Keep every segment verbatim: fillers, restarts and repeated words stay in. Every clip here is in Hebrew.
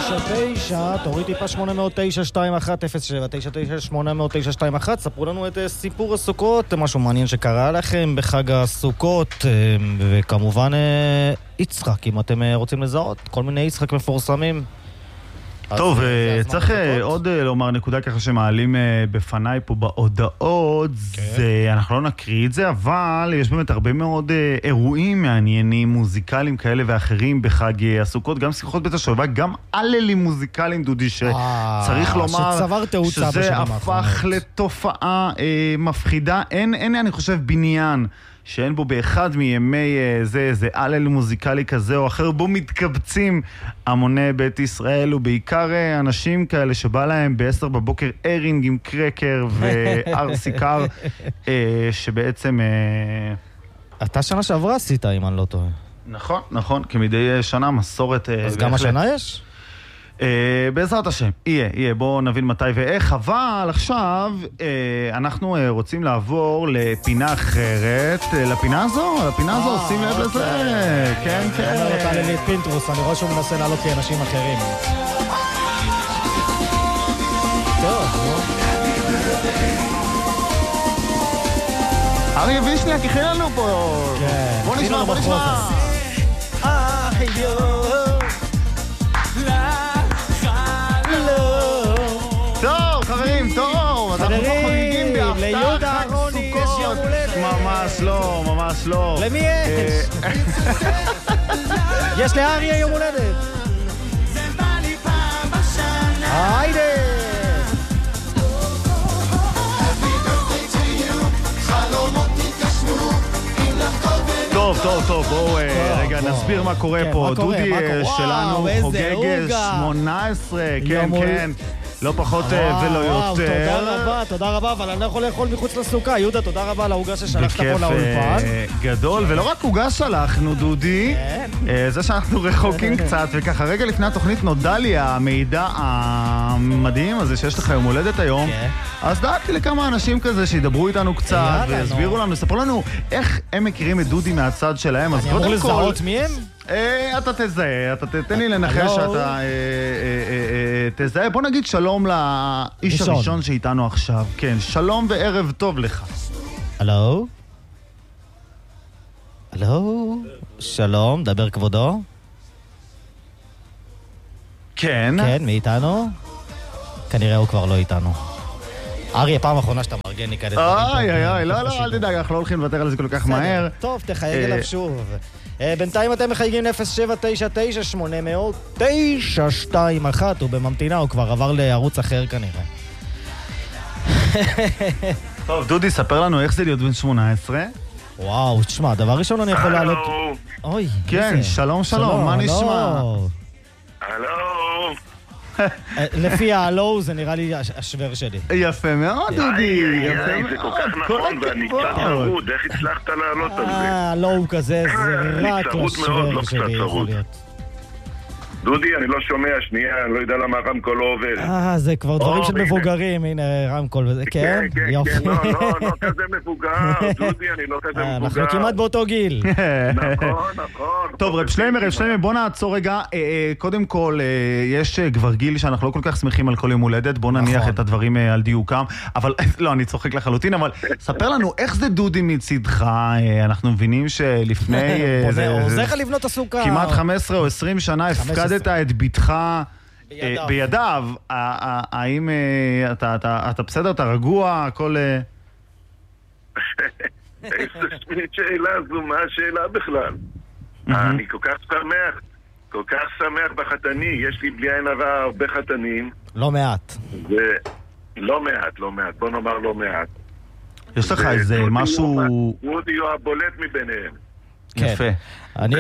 תשע תשע, תוריד טיפה שמונה אפס אפס תשע שתיים אחת אפס שבע תשע תשע שמונה אפס אפס תשע שתיים אחת. ספרו לנו את סיפור הסוכות, משהו מעניין שקרה לכם בחג הסוכות, וכמובן יצחק, אם אתם רוצים לזהות כל מיני יצחק מפורסמים. טוב, צריך עוד לומר נקודה ככה שמעלים בפניי פה בהודעות, אנחנו לא נקריא את זה, אבל יש באמת הרבה מאוד אירועים מעניינים, מוזיקליים כאלה ואחרים בחג הסוכות, גם שיחות בית השואבה, גם עללים מוזיקליים, דודי, שצריך לומר שזה הפך לתופעה מפחידה. אין, אני חושב, בניין שאין בו באחד מימי זה, איזה עלל מוזיקלי כזה או אחר, בו מתקבצים המוני בית ישראל, ובעיקר אנשים כאלה שבא להם בעשר בבוקר ארינג עם קרקר וארסי קר, שבעצם... אתה שנה שעברה עשית, אם אני לא טועה. נכון, נכון, כמדי שנה מסורת... אז גם השנה יש? בעזרת השם, יהיה, יהיה, בואו נבין מתי ואיך, אבל עכשיו אנחנו רוצים לעבור לפינה אחרת, לפינה הזו, לפינה הזו, שים לב לזה, כן, כן. אני אומר אותה ללית פינטרוס, אני רואה שהוא מנסה לעלות כאנשים אחרים. טוב, אריה וישניאק, הכין לנו פה, בוא נשמע, בוא נשמע. טוב, חברים, טוב, אז אנחנו פה חוגגים בהפתעה חג סוכות. ממש לא, ממש לא. למי יש? יש לאריה יום הולדת. היידה! טוב, טוב, טוב, בואו רגע נסביר מה קורה פה. דודי שלנו חוגג שמונה עשרה, כן, כן. לא פחות ולא יותר. תודה רבה, תודה רבה, אבל אני לא יכול לאכול מחוץ לסוכה. יהודה, תודה רבה על ההוגה ששלחת פה לאולפן. בכיף גדול, ולא רק הוגה שלחנו, דודי, זה שאנחנו רחוקים קצת, וככה רגע לפני התוכנית נודע לי המידע המדהים הזה שיש לך יום הולדת היום, אז דאגתי לכמה אנשים כזה שידברו איתנו קצת, והסבירו לנו, ספרו לנו איך הם מכירים את דודי מהצד שלהם. אני אמור לזהות מי הם? אתה תזהה, אתה תתן לי לנחש שאתה תזהה. בוא נגיד שלום לאיש הראשון שאיתנו עכשיו. כן, שלום וערב טוב לך. הלו? הלו? שלום, דבר כבודו. כן. כן, מי איתנו? כנראה הוא כבר לא איתנו. אריה, פעם האחרונה שאתה מרגן לי כאלה. איי, איי, איי, לא, לא, אל תדאג, אנחנו לא הולכים לוותר על זה כל כך מהר. טוב, תחייג אליו שוב. בינתיים אתם מחייגים אפס שבע תשע תשע שמונה אפס אפס תשע שתיים אחת, ובממתינה הוא כבר עבר לערוץ אחר כנראה. טוב, דודי, ספר לנו איך זה להיות בן שמונה עשרה. וואו, תשמע, דבר ראשון אני יכול לעלות... אוי, כן, שלום, שלום, מה נשמע? הלו. לפי הלו זה נראה לי השוור שלי. יפה מאוד, דודי. זה כל כך נכון, ואני קצת ירוד, איך הצלחת לעלות על זה? הלו כזה, זה רק לשוור שלי יכול להיות. דודי, אני לא שומע, שנייה, אני לא יודע למה הרמקול לא עובד. אה, זה כבר דברים של מבוגרים, הנה רמקול וזה, כן? יופי. כן, לא, לא, לא כזה מבוגר, דודי, אני לא כזה מבוגר. אנחנו כמעט באותו גיל. נכון, נכון. טוב, רב שלמר, רב שלמר, בוא נעצור רגע. קודם כל, יש כבר גיל שאנחנו לא כל כך שמחים על כל יום הולדת, בוא נניח את הדברים על דיוקם, אבל, לא, אני צוחק לחלוטין, אבל ספר לנו, איך זה דודי מצדך? אנחנו מבינים שלפני... עוזר לך לבנות הסוכה. כמעט חמש עשרה או עשרים שנה הפקדת את ביתך בידיו. האם אתה בסדר, אתה רגוע, הכל... איזה שמינית שאלה זו, מה השאלה בכלל? אני כל כך שמח, כל כך שמח בחתני, יש לי בלי עין הרע הרבה חתנים. לא מעט. לא מעט, לא מעט, בוא נאמר לא מעט. יש לך איזה משהו... דודי הוא הבולט מביניהם. יפה. אני...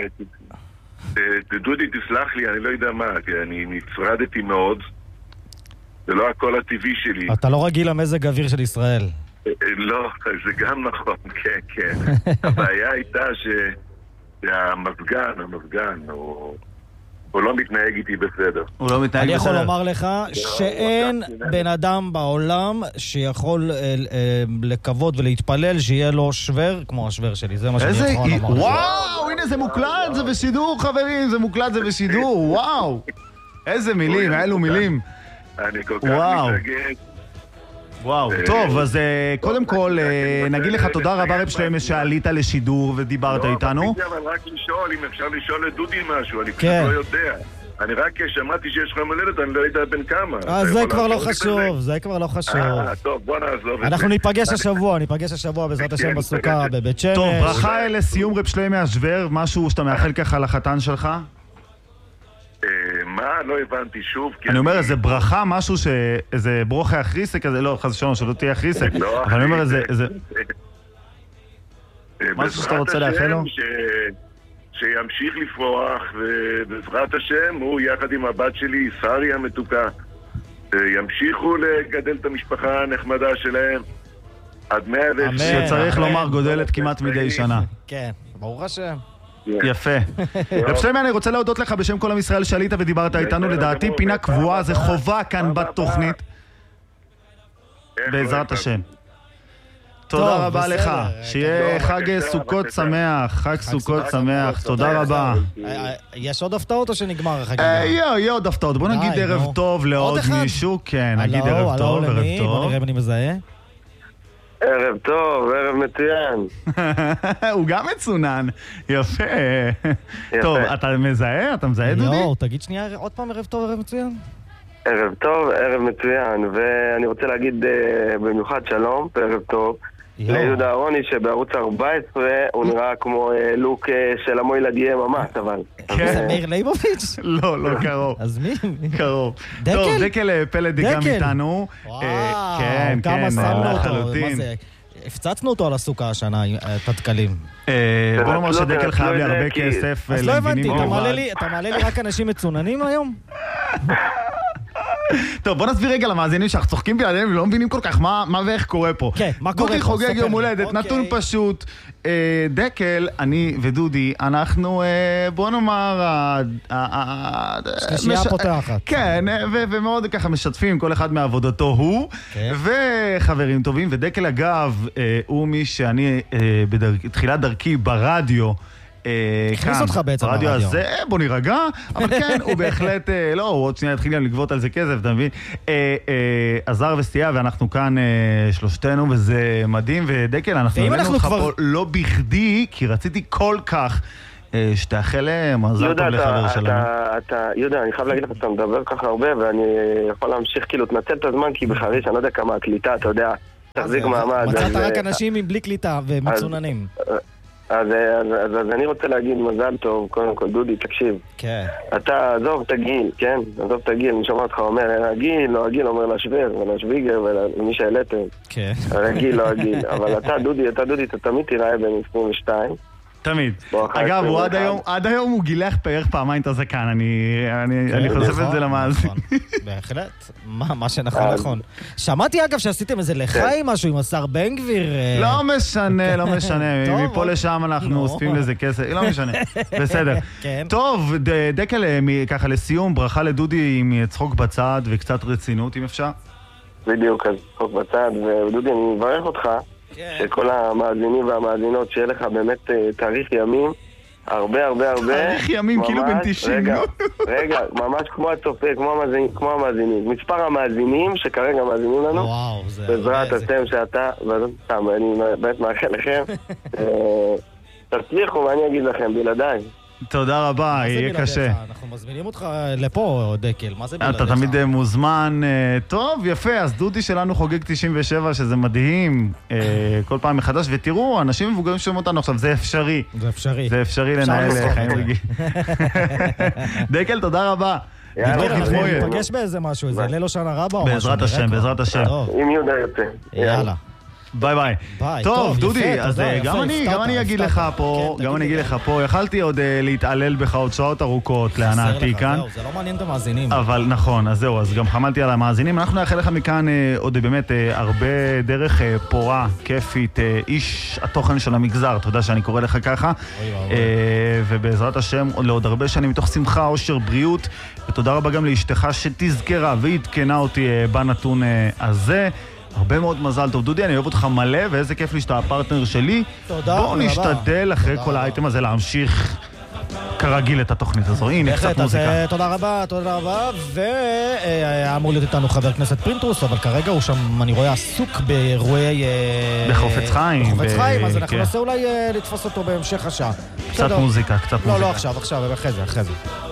דודי, תסלח לי, אני לא יודע מה, כי אני נצרדתי מאוד. זה לא הכל הטבעי שלי. אתה לא רגיל למזג האוויר של ישראל. לא, זה גם נכון, כן, כן. הבעיה הייתה שהמפגן, המפגן, הוא לא מתנהג איתי בסדר. הוא לא מתנהג בסדר. אני יכול לומר לך שאין בן אדם בעולם שיכול לקוות ולהתפלל שיהיה לו שוור כמו השוור שלי. זה מה שאני יכול לומר. וואו, הנה זה מוקלט, זה בשידור, חברים, זה מוקלט, זה בשידור, וואו. איזה מילים, אלו מילים. אני כל כך מתרגש. וואו, טוב, אז קודם כל, נגיד לך תודה רבה רב שלמה שעלית לשידור ודיברת איתנו. לא, אבל רק לשאול, אם אפשר לשאול את דודי משהו, אני פשוט לא יודע. אני רק שמעתי שיש לך מולדת, אני לא יודע בן כמה. אה, זה כבר לא חשוב, זה כבר לא חשוב. אה, טוב, בוא נעזוב את זה. אנחנו ניפגש השבוע, ניפגש השבוע בעזרת השם בסוכה בבית שמש. טוב, ברכה לסיום רב שלמה השוור, משהו שאתה מאחל ככה לחתן שלך? מה? לא הבנתי שוב. אני אומר, איזה ברכה, משהו ש... איזה ברוכה אחריסה כזה, לא, חס ושלום, שלא תהיה אחריסה. אבל אני אומר, איזה... משהו שאתה רוצה לאחל לו? שימשיך לפרוח, ובעזרת השם, הוא יחד עם הבת שלי, שרי המתוקה, ימשיכו לגדל את המשפחה הנחמדה שלהם עד מאה ושש. שצריך לומר, גודלת כמעט מדי שנה. כן, ברוך השם. יפה. רב שלמה, אני רוצה להודות לך בשם כל עם ישראל שעלית ודיברת איתנו. לדעתי פינה קבועה, זה חובה כאן בתוכנית. בעזרת השם. תודה רבה לך. שיהיה חג סוכות שמח. חג סוכות שמח. תודה רבה. יש עוד הפתעות או שנגמר החג? יהיה עוד הפתעות. בוא נגיד ערב טוב לעוד מישהו. כן, נגיד ערב טוב, ערב טוב. בוא נראה אם אני מזהה. ערב טוב, ערב מצוין. הוא גם מצונן. יפה. טוב, אתה מזהה? אתה מזהה, דודי? יואו, תגיד שנייה עוד פעם ערב טוב, ערב מצוין. ערב טוב, ערב מצוין. ואני רוצה להגיד במיוחד שלום, ערב טוב. ליהודה אהרוני שבערוץ ארבע עשרה הוא נראה כמו לוק של עמו ילדיה ממש, אבל... זה מאיר ליבוביץ'? לא, לא קרוב. אז מי? קרוב. טוב, דקל פלד גם איתנו. וואו, כמה שמנו אותו. מה זה? הפצצנו אותו על הסוכה השנה, את התקלים. בוא נאמר שדקל חייב לי הרבה כסף. אז לא הבנתי, אתה מעלה לי רק אנשים מצוננים היום? טוב, בוא נסביר רגע למאזינים שאנחנו צוחקים בלעדיהם ולא מבינים כל כך מה, מה ואיך קורה פה. כן, מה קורה פה? דודי חוגג יום הולדת, נתון פשוט. דקל, אני ודודי, אנחנו, בוא נאמר, שלישייה פותחת. כן, ומאוד ככה משתפים כל אחד מעבודתו הוא, וחברים טובים, ודקל אגב, הוא מי שאני בתחילת דרכי ברדיו, הכניס אותך בעצם ברדיו הזה, בוא נירגע, אבל כן, הוא בהחלט, לא, הוא עוד שנייה התחיל גם לגבות על זה כסף, אתה מבין? עזר וסייע, ואנחנו כאן שלושתנו, וזה מדהים, ודקל, אנחנו הבאנו אותך פה לא בכדי, כי רציתי כל כך שתאחל מזל טוב לחבר שלנו. יהודה, אני חייב להגיד לך שאתה מדבר ככה הרבה, ואני יכול להמשיך כאילו, תנצל את הזמן, כי בחריש, אני לא יודע כמה הקליטה, אתה יודע, תחזיק מעמד. מצאת רק אנשים עם בלי קליטה ומצוננים. אז, אז, אז, אז אני רוצה להגיד מזל טוב, קודם כל, דודי, תקשיב. כן. אתה, עזוב את הגיל, כן? עזוב את הגיל, אני שומע אותך אומר, הגיל, לא הגיל, אומר לשבר, ולשוויגר, ולמי שהעליתם. כן. הגיל, לא הגיל. אבל אתה, דודי, אתה, דודי, אתה תמיד תראה בין עשרים ושתיים. תמיד. אגב, הוא עד היום, עד היום הוא גילח בערך פעמיים את הזקן, אני חושף את זה למאזין. בהחלט, מה שנכון נכון. שמעתי אגב שעשיתם איזה לחיים משהו עם השר בן גביר. לא משנה, לא משנה, מפה לשם אנחנו אוספים לזה כסף, לא משנה, בסדר. טוב, דקל, ככה לסיום, ברכה לדודי עם צחוק בצד וקצת רצינות, אם אפשר. בדיוק, אז צחוק בצד, ודודי, אני מברך אותך. שכל המאזינים והמאזינות שיהיה לך באמת תאריך ימים הרבה הרבה הרבה תאריך ימים כאילו בן תשעים. רגע, רגע, ממש כמו הצופה, כמו המאזינים, מספר המאזינים שכרגע מאזינים לנו, וואו, זה בעזרת השם שאתה, אני באמת מאחל לכם תצליחו ואני אגיד לכם בלעדיי. תודה רבה, יהיה קשה. אנחנו מזמינים אותך לפה, דקל, מה זה בלעדיך? אתה תמיד מוזמן. טוב, יפה, אז דודי שלנו חוגג תשעים ושבע, שזה מדהים, כל פעם מחדש, ותראו, אנשים מבוגרים שומעים אותנו עכשיו, זה אפשרי. זה אפשרי. זה אפשרי לנהל חיים רגילים. דקל, תודה רבה. נפגש באיזה משהו, איזה ליל שנה רבה או משהו. בעזרת השם, בעזרת השם. עם יהודה יוצא. יאללה. ביי ביי. טוב, דודי, אז גם אני, גם אני אגיד לך פה, גם אני אגיד לך פה, יכלתי עוד להתעלל בך עוד שעות ארוכות להנאתי כאן. זה לא מעניין את המאזינים. אבל נכון, אז זהו, אז גם חמלתי על המאזינים. אנחנו נאחל לך מכאן עוד באמת הרבה דרך פורה, כיפית, איש התוכן של המגזר, אתה יודע שאני קורא לך ככה. ובעזרת השם, לעוד הרבה שנים מתוך שמחה, אושר, בריאות, ותודה רבה גם לאשתך שתזכרה והתקנה אותי בנתון הזה. הרבה מאוד מזל טוב, דודי, אני אוהב אותך מלא, ואיזה כיף לי שאתה הפרטנר שלי. תודה. בואו נשתדל אחרי כל האייטם הזה להמשיך כרגיל את התוכנית הזו. הנה, קצת מוזיקה. תודה רבה, תודה רבה, ואמור להיות איתנו חבר כנסת פרינטרוס, אבל כרגע הוא שם, אני רואה, עסוק באירועי... בחופץ חיים. בחופץ חיים, אז אנחנו ננסה אולי לתפוס אותו בהמשך השעה. קצת מוזיקה, קצת מוזיקה. לא, לא עכשיו, עכשיו, אחרי זה, אחרי זה.